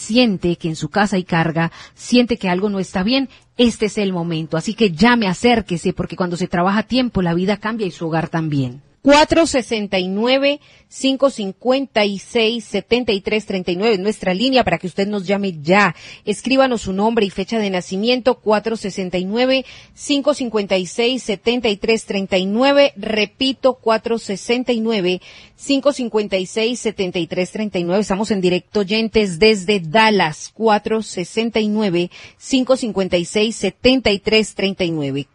siente que en su casa hay carga, siente que algo no está bien, este es el momento. Así que llame, acérquese, porque cuando se trabaja a tiempo, la vida cambia y su hogar también. 469-556-7339 es nuestra línea para que usted nos llame ya. Escríbanos su nombre y fecha de nacimiento, 469-556-7339. Repito, 469-556-7339. Estamos en directo, oyentes, desde Dallas, 469-556-7339.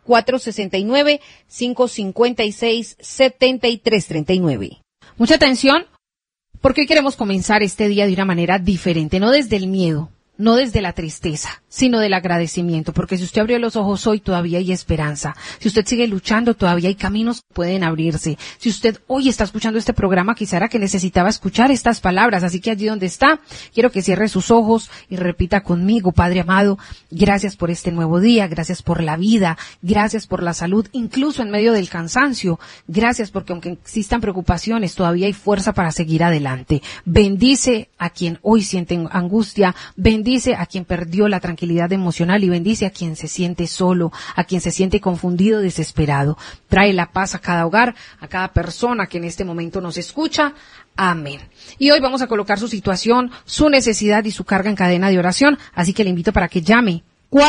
469-556-7339. Mucha atención, porque hoy queremos comenzar este día de una manera diferente, no desde el miedo, no desde la tristeza, sino del agradecimiento, porque si usted abrió los ojos hoy, todavía hay esperanza. Si usted sigue luchando, todavía hay caminos que pueden abrirse. Si usted hoy está escuchando este programa, quizá era que necesitaba escuchar estas palabras, así que allí donde está, quiero que cierre sus ojos y repita conmigo: Padre amado, gracias por este nuevo día, gracias por la vida, gracias por la salud, incluso en medio del cansancio. Gracias porque aunque existan preocupaciones, todavía hay fuerza para seguir adelante. Bendice a quien hoy siente angustia, bendice a quien perdió la tranquilidad emocional y bendice a quien se siente solo, a quien se siente confundido, desesperado. Trae la paz a cada hogar, a cada persona que en este momento nos escucha. Amén. Y hoy vamos a colocar su situación, su necesidad y su carga en cadena de oración, así que le invito para que llame.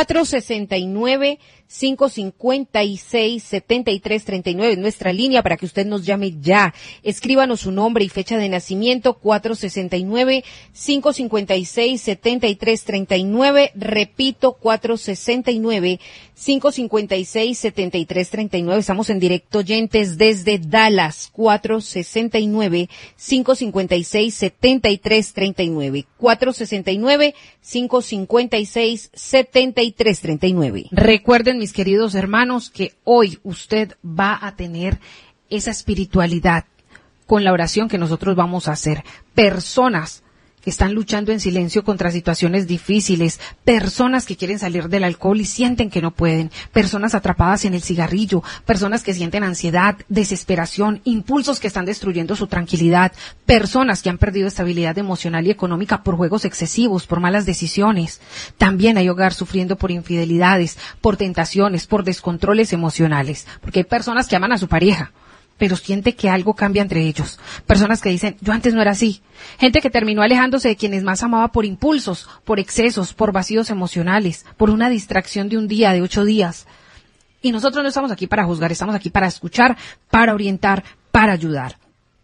469-556-7339 es nuestra línea para que usted nos llame ya. Escríbanos su nombre y fecha de nacimiento, 469-556-7339. Repito, 469-556-7339. Estamos en directo, oyentes, desde Dallas, 469-556-7339. 469-556-7339. Recuerden, mis queridos hermanos, que hoy usted va a tener esa espiritualidad con la oración que nosotros vamos a hacer. Personas que están luchando en silencio contra situaciones difíciles, personas que quieren salir del alcohol y sienten que no pueden, personas atrapadas en el cigarrillo, personas que sienten ansiedad, desesperación, impulsos que están destruyendo su tranquilidad, personas que han perdido estabilidad emocional y económica por juegos excesivos, por malas decisiones. También hay hogar sufriendo por infidelidades, por tentaciones, por descontroles emocionales, porque hay personas que aman a su pareja, pero siente que algo cambia entre ellos. Personas que dicen, yo antes no era así. Gente que terminó alejándose de quienes más amaba por impulsos, por excesos, por vacíos emocionales, por una distracción de un día, de 8 días. Y nosotros no estamos aquí para juzgar, estamos aquí para escuchar, para orientar, para ayudar.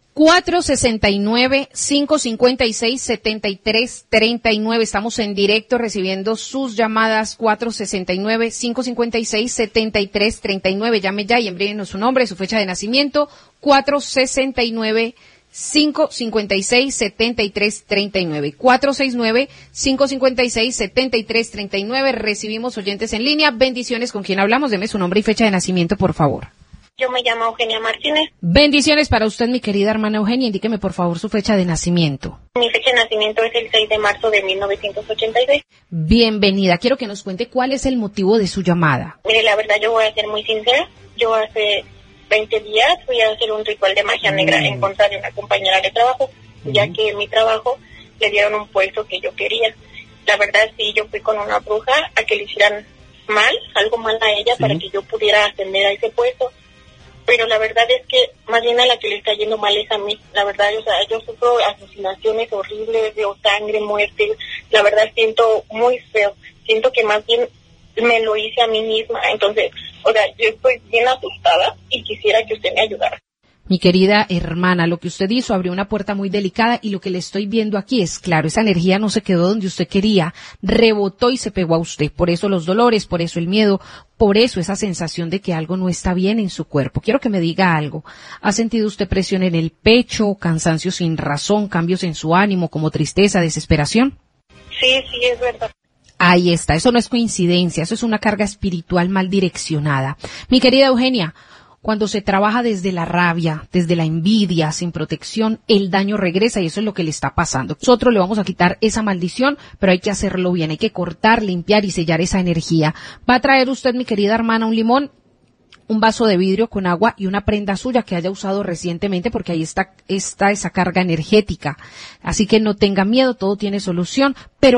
469-556-7339. Estamos en directo recibiendo sus llamadas. 469-556-7339. Llame ya y envíenos su nombre, su fecha de nacimiento. 469-556-7339. 469-556-7339. Recibimos oyentes en línea. Bendiciones. ¿Con quién hablamos? Deme su nombre y fecha de nacimiento, por favor. Yo me llamo Eugenia Martínez. Bendiciones para usted, mi querida hermana Eugenia. Indíqueme, por favor, su fecha de nacimiento. Mi fecha de nacimiento es el 6 de marzo de 1986. Bienvenida. Quiero que nos cuente cuál es el motivo de su llamada. Mire, la verdad, yo voy a ser muy sincera. Yo hace 20 días fui a hacer un ritual de magia negra en contra de una compañera de trabajo, ya que en mi trabajo le dieron un puesto que yo quería. La verdad, sí, yo fui con una bruja a que le hicieran algo mal a ella, para que yo pudiera ascender a ese puesto. Pero la verdad es que más bien a la que le está yendo mal es a mí. La verdad, o sea, yo sufro alucinaciones horribles, veo sangre, muerte. La verdad siento muy feo. Siento que más bien me lo hice a mí misma. Entonces, o sea, yo estoy bien asustada y quisiera que usted me ayudara. Mi querida hermana, lo que usted hizo abrió una puerta muy delicada y lo que le estoy viendo aquí es claro, esa energía no se quedó donde usted quería, rebotó y se pegó a usted. Por eso los dolores, por eso el miedo, por eso esa sensación de que algo no está bien en su cuerpo. Quiero que me diga algo. ¿Ha sentido usted presión en el pecho, cansancio sin razón, cambios en su ánimo como tristeza, desesperación? Sí, es verdad. Ahí está, eso no es coincidencia, eso es una carga espiritual mal direccionada. Mi querida Eugenia, cuando se trabaja desde la rabia, desde la envidia, sin protección, el daño regresa y eso es lo que le está pasando. Nosotros le vamos a quitar esa maldición, pero hay que hacerlo bien, hay que cortar, limpiar y sellar esa energía. Va a traer usted, mi querida hermana, un limón, un vaso de vidrio con agua y una prenda suya que haya usado recientemente, porque ahí está esa carga energética. Así que no tenga miedo, todo tiene solución, pero